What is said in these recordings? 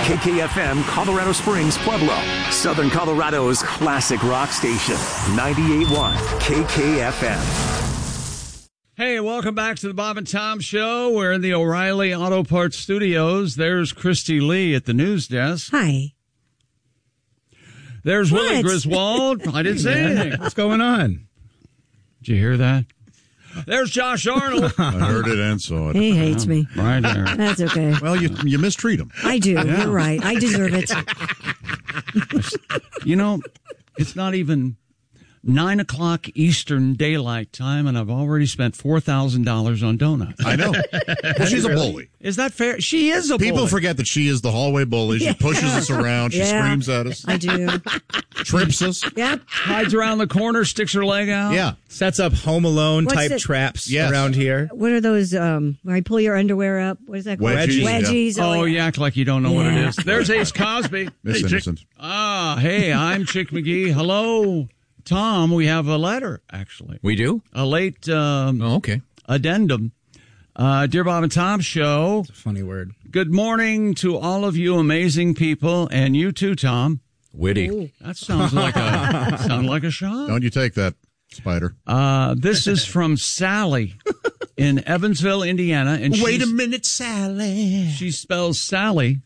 KKFM, Colorado Springs, Pueblo, Southern Colorado's classic rock station, 98.1 KKFM. Hey, welcome back to the Bob and Tom Show. We're in the O'Reilly Auto Parts Studios. There's Christy Lee at the news desk. Hi. There's Willie Griswold. I didn't say anything. What's going on? Did you hear that? There's Josh Arnold. I heard it and saw it. He hates me. Right there. That's okay. Well, you mistreat him. I do. Yeah. You're right. I deserve it. You know, it's not even 9 o'clock Eastern Daylight Time, and I've already spent $4,000 on donuts. I know. Well, she's a bully. Is that fair? She is a bully. People forget that she is the hallway bully. She pushes us around. She screams at us. I do. Trips us. Yep. Hides around the corner, sticks her leg out. Yeah. Sets up Home Alone type traps around here. What are those, where I pull your underwear up? What is that called? Wedgies. Wedgies. Yeah. Oh, you act like you don't know what it is. There's Ace Cosby. Miss Innocent. Hey, I'm Chick McGee. Hello, Tom. We have a letter, actually. We do? A late okay. addendum. Dear Bob and Tom Show. It's a funny word. Good morning to all of you amazing people, and you too, Tom. Witty. Ooh. That sounds like a shot. Don't you take that, Spider. This is from Sally in Evansville, Indiana. And Wait a minute, Sally. She spells Sally,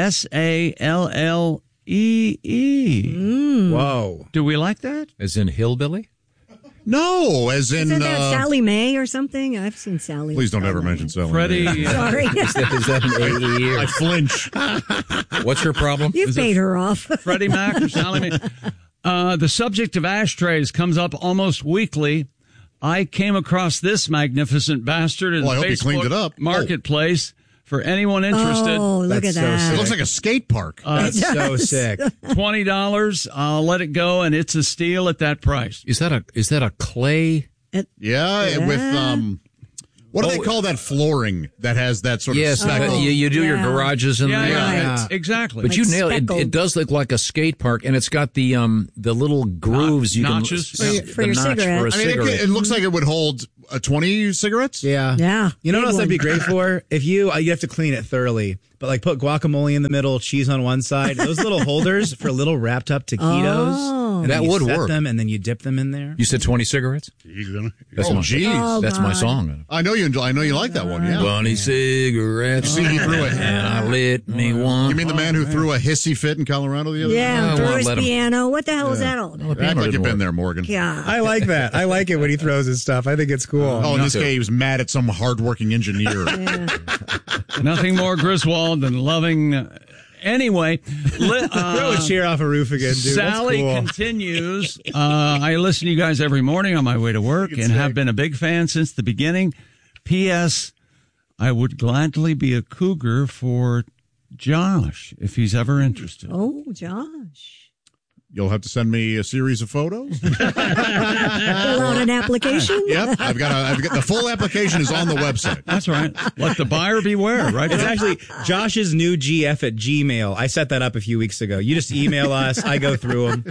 Sallee. Whoa. Do we like that? As in hillbilly? No, as in... Isn't that Sally Mae or something? I've seen Sally. Please don't ever mention Sally. Freddie. Sorry. Is that an AE? I flinch. What's your problem? You paid her off. Freddie Mac or Sally Mae. The subject of ashtrays comes up almost weekly. I came across this magnificent bastard in Well, I hope you Facebook cleaned it up. Marketplace. For anyone interested, Oh, look at That's so that. It looks like a skate park. That's so sick. $20. I'll let it go, and it's a steal at that price. Is that a clay? Yeah, with what do they call that flooring that has that sort of Yes, speckle? you do your garages in there. Yeah, exactly. But Like you nailed it. speckled. It does look like a skate park, and it's got the little grooves you Notches? can For your notch cigarette. for a I mean, cigarette. it looks like it would hold 20 cigarettes. Yeah. Yeah. You know what Big else that'd be one. great for? If you have to clean it thoroughly, but like put guacamole in the middle, cheese on one side, those little holders for little wrapped up taquitos. Oh. And That then you would set work. them and then you dip them in there. You said 20 cigarettes? That's Oh, my, geez. Oh, that's my God. song. I know you like that one, yeah. 20 cigarettes. See, he threw it. And I lit me one. You mean the man who threw a hissy fit in Colorado the other Yeah, I through won't his let him- piano. What the hell is that all? Well, the day? Act piano like didn't you've been work. there, Morgan. Yeah. I like that. I like it when he throws his stuff. I think it's cool. Oh, in this too. case, he was mad at some hardworking engineer. Nothing more Griswold than loving. Anyway, Throw a chair off a roof again, dude. Sally That's cool. continues. I listen to you guys every morning on my way to work and have been a big fan since the beginning. P.S. I would gladly be a cougar for Josh if he's ever interested. Oh, Josh. You'll have to send me a series of photos. Fill out an application? Yep, I've got the full application is on the website. That's right. Let the buyer beware, right? It's actually Josh's new GF at Gmail. I set that up a few weeks ago. You just email us. I go through them.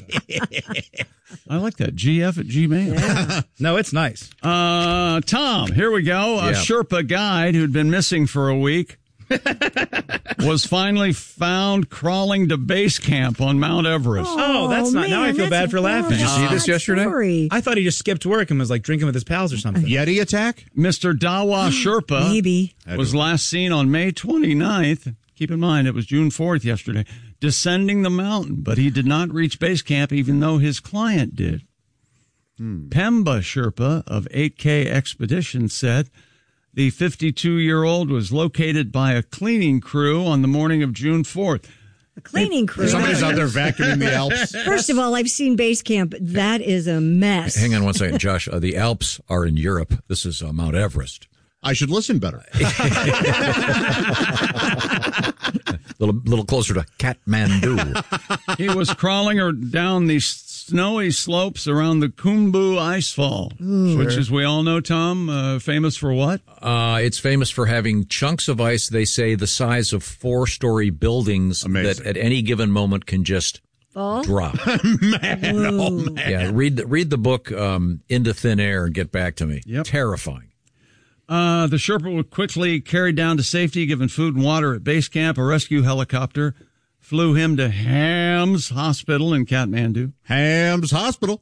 I like that. GF at Gmail. No, it's nice. Tom, here we go. A Sherpa guide who'd been missing for a week was finally found crawling to base camp on Mount Everest. Oh, that's not. Now I feel bad for laughing. Did you see this yesterday? Story. I thought he just skipped work and was like drinking with his pals or something. Yeti attack? Mr. Dawa Sherpa Maybe. was last seen on May 29th. Keep in mind, it was June 4th yesterday, descending the mountain, but he did not reach base camp even though his client did. Pemba Sherpa of 8K Expedition said the 52-year-old was located by a cleaning crew on the morning of June 4th. A cleaning crew. Somebody's out there vacuuming the Alps. First of all, I've seen base camp. That is a mess. Hang on one second, Josh. The Alps are in Europe. This is Mount Everest. I should listen better. Little closer to Kathmandu. He was crawling down the snowy slopes around the Khumbu Icefall, which, as we all know, Tom, famous for what? It's famous for having chunks of ice, they say, the size of 4-story buildings Amazing. that at any given moment can just Fall? drop. Man, oh, man. Yeah, read the book Into Thin Air and get back to me. Yep. Terrifying. The Sherpa was quickly carried down to safety, given food and water at base camp. A rescue helicopter flew him to Hams Hospital in Kathmandu. Hams Hospital.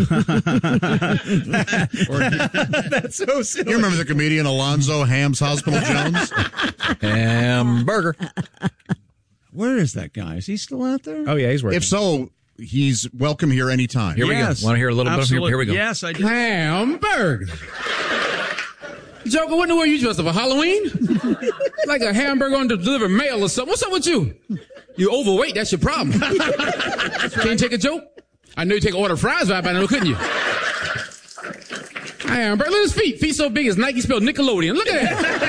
That's so silly. You remember the comedian Alonzo Hams Hospital Jones? Hamburger. Where is that guy? Is he still out there? Oh, yeah, he's working. If so, he's welcome here anytime. Here we go. Want to hear a little bit? Here we go. Yes, I do. Hamburger. Joker, what in the world you dressed up for Halloween? Like a hamburger on to deliver mail or something. What's up with you? You're overweight. That's your problem. Can't you take a joke? I know you take an order of fries right by now, couldn't you? Hamburger. Look at his feet. Feet so big as Nike spelled Nickelodeon. Look at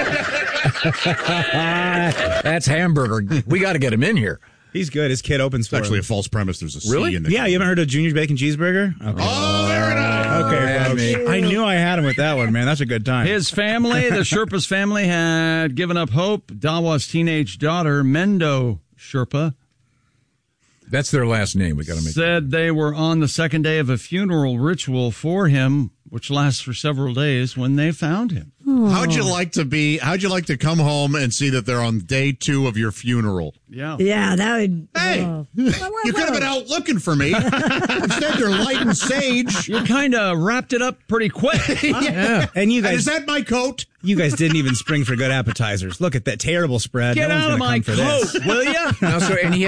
that. That's Hamburger. We got to get him in here. He's good. His kid opens for It's actually him. a false premise. There's a C Really? in the Yeah, you haven't heard of Junior's Bacon Cheeseburger? Okay. Oh, very nice. Okay, folks. I knew I had him with that one, man. That's a good time. His family, the Sherpa's family, had given up hope. Dawa's teenage daughter, Mendo Sherpa, That's their last name. We got to make said they were on the second day of a funeral ritual for him, which lasts for several days, when they found him. How'd you like to come home and see that they're on day 2 of your funeral? Yeah. Yeah, that would. Hey, oh. you could have been out looking for me. Instead, they're lighting sage. You kind of wrapped it up pretty quick. Yeah. And you guys, Is that my coat? you guys didn't even spring for good appetizers. Look at that terrible spread. Get No one's out of gonna my come for coat, this. will ya? Now,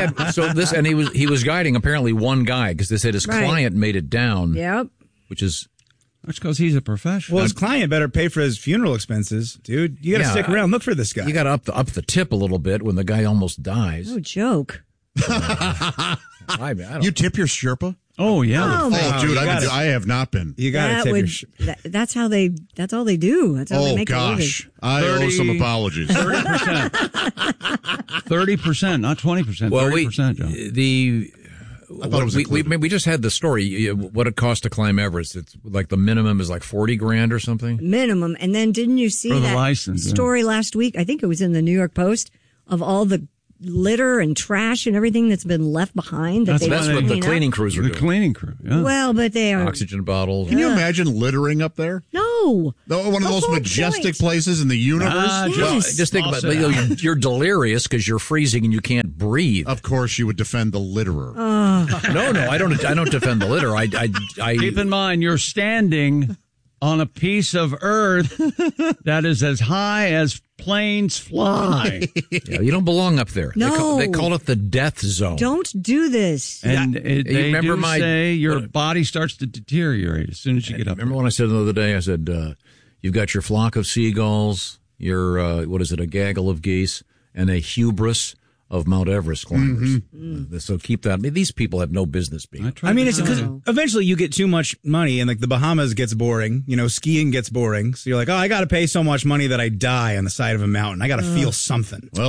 he was guiding apparently one guy because they said his Right. client made it down, Yep. which is That's because he's a professional. Well, his client better pay for his funeral expenses, dude. You got to Yeah, stick around. Look for this guy. you got to up the tip a little bit when the guy almost dies. No joke. I don't. You tip your Sherpa? Oh, yeah. Oh, my Oh, dude, gotta- I have not been. You got to That tip would. your. That's how they. That's all they do. That's how they Oh, make a gosh. living. I owe 30 some apologies. 30%. 30%, not 20%. 30%, John. I thought it was included. we just had the story. What it costs to climb Everest? It's like the minimum is like $40,000 or something. Minimum. And then didn't you see For the that license, yeah. story last week? I think it was in the New York Post of all the litter and trash and everything that's been left behind. That That's they That's didn't what the clean up? cleaning crews were The doing. cleaning crew, yeah. Well, but they are. Oxygen bottles. Can you imagine littering up there? No. One of the The most whole majestic point. places in the universe? Ah, Well, Yes. just think about it. You're delirious because you're freezing and you can't breathe. Of course, you would defend the litterer. No, I don't defend the litter. I Keep in mind, you're standing on a piece of earth that is as high as planes fly. Yeah, you don't belong up there. No. They call it the death zone. Don't do this. And You they remember do my- say your what- body starts to deteriorate as soon as you get up. Remember when I said the other day, I said, you've got your flock of seagulls, your, a gaggle of geese, and a hubris of Mount Everest climbers. So keep that. I mean, these people have no business being. I mean, it's because eventually you get too much money, and like the Bahamas gets boring. You know, skiing gets boring. So you're like, oh, I got to pay so much money that I die on the side of a mountain. I got to feel something. Well,